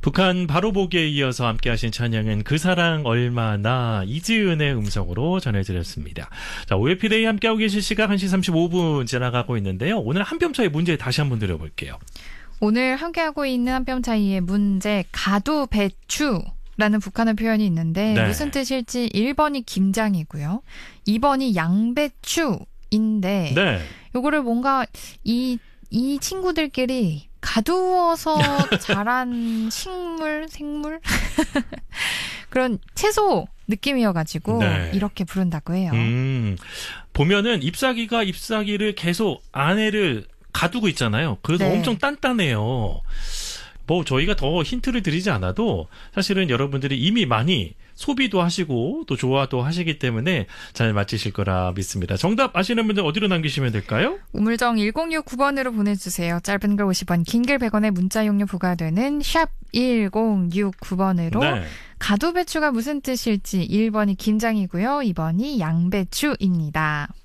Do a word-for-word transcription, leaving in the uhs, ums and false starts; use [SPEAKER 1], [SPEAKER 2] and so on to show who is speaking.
[SPEAKER 1] 북한 바로 보기에 이어서 함께 하신 찬양은 그 사랑 얼마나 이지은의 음성으로 전해드렸습니다. 자, 오에피데이 함께하고 계신 시각 한 시 삼십오 분 지나가고 있는데요. 오늘 한 뼘 차이 문제 다시 한번 드려볼게요.
[SPEAKER 2] 오늘 함께하고 있는 한 뼘 차이의 문제 가두 배추라는 북한어 표현이 있는데
[SPEAKER 1] 네.
[SPEAKER 2] 무슨 뜻일지 일 번이 김장이고요. 이 번이 양배추인데
[SPEAKER 1] 네.
[SPEAKER 2] 요거를 뭔가 이, 이 친구들끼리 가두어서 자란 식물, 생물? 그런 채소 느낌이어가지고
[SPEAKER 1] 네.
[SPEAKER 2] 이렇게 부른다고 해요.
[SPEAKER 1] 음, 보면은 잎사귀가 잎사귀를 계속 안에를 가두고 있잖아요. 그래서
[SPEAKER 2] 네.
[SPEAKER 1] 엄청 단단해요. 뭐 저희가 더 힌트를 드리지 않아도 사실은 여러분들이 이미 많이 소비도 하시고 또 좋아도 하시기 때문에 잘 맞히실 거라 믿습니다. 정답 아시는 분들 어디로 남기시면 될까요?
[SPEAKER 2] 우물정 일공육구 번으로 보내주세요. 짧은 글 오십 원, 긴 글 백 원의 문자 용료 부과되는 샵 일공육구 번으로
[SPEAKER 1] 네.
[SPEAKER 2] 가두배추가 무슨 뜻일지 일 번이 김장이고요. 이 번이 양배추입니다.